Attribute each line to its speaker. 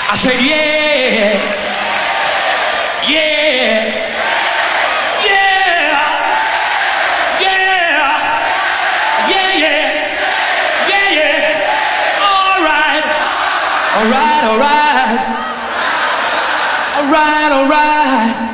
Speaker 1: I said, yeah, yeah, yeah, yeah, yeah, yeah, yeah, yeah. All right, all right, all right, all right, all right.